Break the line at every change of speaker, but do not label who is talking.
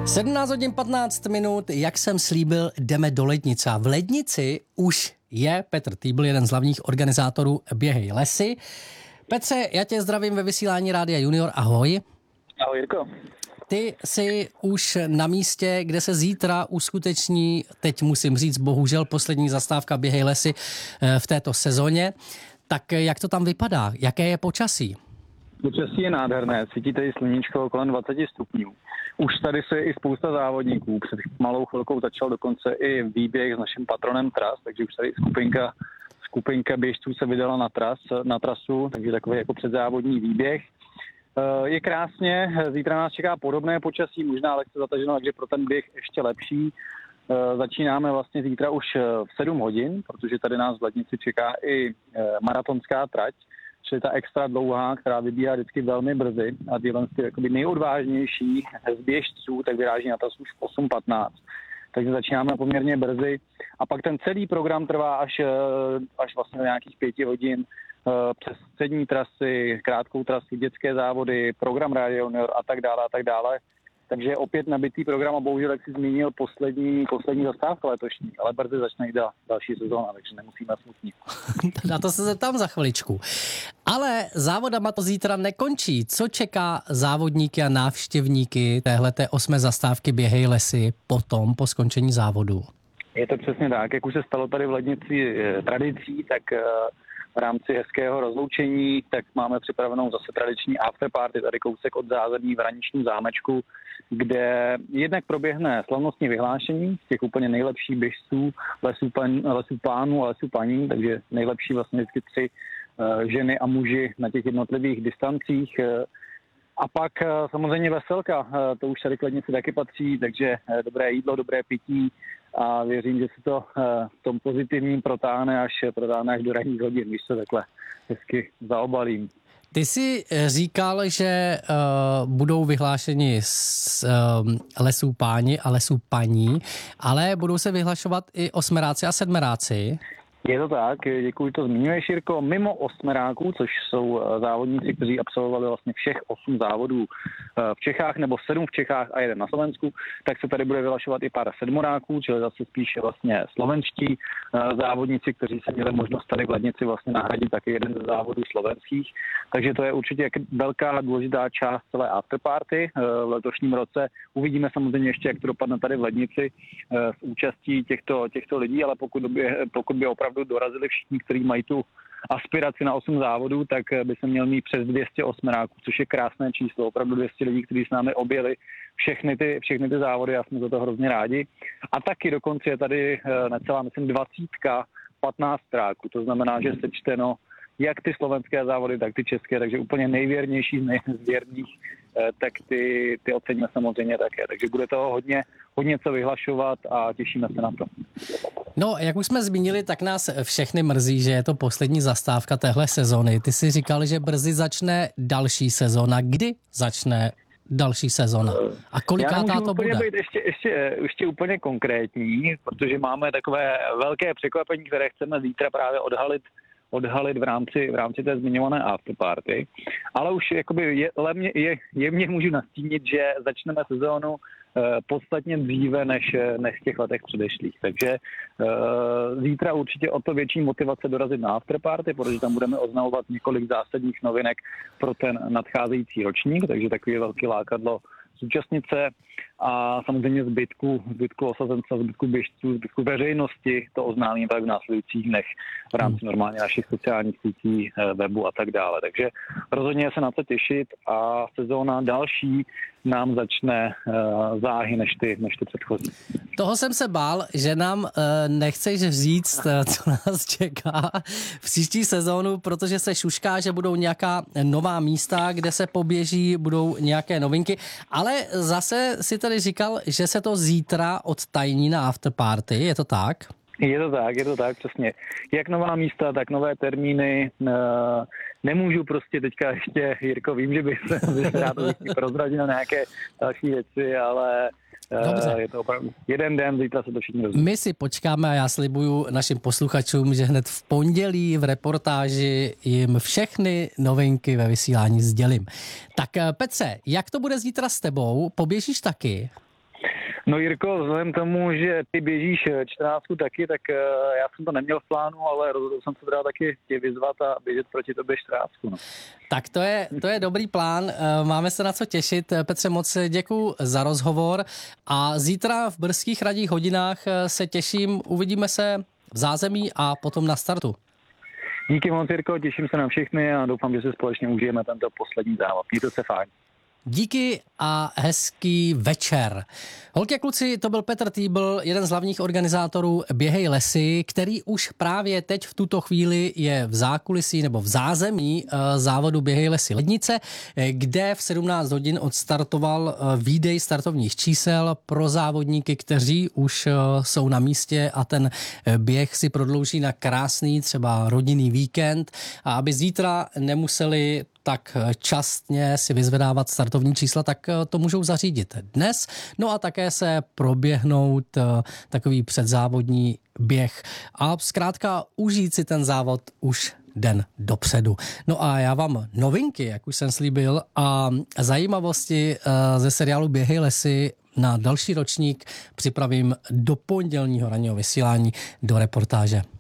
17 hodin 15 minut, jak jsem slíbil, jdeme do Lednice. V Lednici už je Petr Týbl, jeden z hlavních organizátorů Běhej lesy. Petře, já tě zdravím ve vysílání Rádia Junior, ahoj.
Ahoj Jirko.
Ty jsi už na místě, kde se zítra uskuteční, teď musím říct, bohužel poslední zastávka Běhej lesy v této sezóně. Tak jak to tam vypadá? Jaké je počasí?
Počasí je nádherné, svítí tady sluníčko kolem 20 stupňů. Už tady se je i spousta závodníků. Před malou chvilkou začal dokonce i výběh s naším patronem tras, takže už tady skupinka běžců se vydala na trasu, takže takový jako předzávodní výběh. Je krásně, zítra nás čeká podobné počasí, možná lehce zataženo, takže pro ten běh ještě lepší. Začínáme vlastně zítra už v 7 hodin, protože tady nás v Lednici čeká i maratonská trať, čili ta extra dlouhá, která vybíhá vždycky velmi brzy a tyhle nejodvážnější z běžců, tak vyráží na trasu už v 8:15. Takže začínáme poměrně brzy a pak ten celý program trvá až vlastně do nějakých 5 hodin, přes střední trasy, krátkou trasu, dětské závody, program Radio Junior a tak dále. Takže opět nabitý program a bohužel, jak jsi zmínil, poslední zastávka letošní, ale brzy začne jít další sezóna, takže nemusíme smutnit.
Na to se zeptám za chviličku. Ale závodama to zítra nekončí. Co čeká závodníky a návštěvníky téhleté 8. zastávky Běhej lesy potom po skončení závodu?
Je to přesně tak, jak už se stalo tady v Lednici tradicí, tak v rámci hezkého rozloučení, tak máme připravenou zase tradiční afterparty, tady kousek od zázemí v Hraničním zámečku, kde jednak proběhne slavnostní vyhlášení z těch úplně nejlepších běžců lesů pánů a lesů paní, takže nejlepší vlastně vždycky 3 ženy a muži na těch jednotlivých distancích. A pak samozřejmě veselka, to už tady k Lednici taky patří, takže dobré jídlo, dobré pití a věřím, že se to v tom pozitivním protáhne až do ranních hodin, když se takhle hezky zaobalím.
Ty jsi říkal, že budou vyhlášeni z lesů páni a lesů paní, ale budou se vyhlašovat i osmeráci a sedmeráci.
Je to tak, děkuji, že to zmiňuješ, Jirko. Mimo osmeráků, což jsou závodníci, kteří absolvovali vlastně všech 8 závodů v Čechách, nebo 7 v Čechách a 1 na Slovensku, tak se tady bude vyhlašovat i pár sedmoráků, čili zase spíše vlastně slovenští závodníci, kteří se měli možnost tady v Lednici vlastně nahradit taky jeden ze závodů slovenských. Takže to je určitě velká důležitá část celé afterparty v letošním roce. Uvidíme samozřejmě ještě, jak to dopadne tady v Lednici s účastí těchto lidí, ale pokud by opravdu dorazili všichni, kteří mají tu aspiraci na 8 závodů, tak by se měl mít přes 200 osmeráků, což je krásné číslo. Opravdu 200 lidí, kteří s námi objeli všechny ty závody a jsme za to hrozně rádi. A taky dokonce je tady necelá, myslím, 20 15 tráků. To znamená, že sečteno jak ty slovenské závody, tak ty české, takže úplně nejvěrnější z nejvěrných, tak ty oceníme samozřejmě také. Takže bude toho hodně co vyhlašovat a těšíme se na to.
No, jak už jsme zmínili, tak nás všechny mrzí, že je to poslední zastávka téhle sezony. Ty jsi říkal, že brzy začne další sezona. Kdy začne další sezona? A kolikátá to bude?
Já být ještě úplně konkrétní, protože máme takové velké překvapení, které chceme zítra právě odhalit v rámci té zmiňované afterparty. Ale už jakoby jemně můžu nastínit, že začneme sezónu podstatně dříve než v těch letech předešlých. Takže zítra určitě o to větší motivace dorazit na afterparty, protože tam budeme oznamovat několik zásadních novinek pro ten nadcházející ročník, takže takový velký lákadlo zúčastnit se a samozřejmě zbytku osazenstva, zbytku běžců, zbytku veřejnosti to oznámím tak v následujících dnech v rámci normálně našich sociálních sítí, webu a tak dále. Takže rozhodně se na to těšit a sezóna další nám začne záhy než ty předchozí.
Toho jsem se bál, že nám nechceš říct, co nás čeká v příští sezónu, protože se šušká, že budou nějaká nová místa, kde se poběží, budou nějaké novinky, ale zase si tady říkal, že se to zítra odtajní na afterparty, je to tak?
Je to tak, přesně. Jak nová místa, tak nové termíny. Nemůžu prostě teďka ještě, Jirko, vím, že bych se rád prozradil na nějaké další věci, ale
dobře.
Je to opravdu jeden den, zítra se to všichni rozumí.
My si počkáme a já slibuju našim posluchačům, že hned v pondělí v reportáži jim všechny novinky ve vysílání sdělím. Tak Petře, jak to bude zítra s tebou? Poběžíš taky?
No Jirko, vzhledem k tomu, že ty běžíš 14 taky, tak já jsem to neměl v plánu, ale rozhodl jsem se teda taky tě vyzvat a běžet proti tobě 14. No.
Tak to je dobrý plán, máme se na co těšit. Petře, moc děkuju za rozhovor a zítra v brzkých ranních hodinách se těším, uvidíme se v zázemí a potom na startu.
Díky moc, Jirko, těším se na všechny a doufám, že si společně užijeme tento poslední závod. Mějte se fajn.
Díky a hezký večer. Holky a kluci, to byl Petr Týbl, jeden z hlavních organizátorů Běhej lesy, který už právě teď v tuto chvíli je v zákulisí nebo v zázemí závodu Běhej lesy Lednice, kde v 17 hodin odstartoval výdej startovních čísel pro závodníky, kteří už jsou na místě a ten běh si prodlouží na krásný třeba rodinný víkend a aby zítra nemuseli tak častně si vyzvedávat startovní čísla, tak to můžou zařídit dnes. No a také se proběhnout takový předzávodní běh a zkrátka užít si ten závod už den dopředu. No a já vám novinky, jak už jsem slíbil, a zajímavosti ze seriálu Běhej lesy na další ročník připravím do pondělního ranního vysílání do reportáže.